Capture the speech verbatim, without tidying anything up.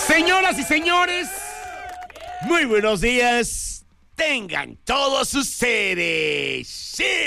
Señoras y señores, muy buenos días. Tengan todos ustedes. Sí.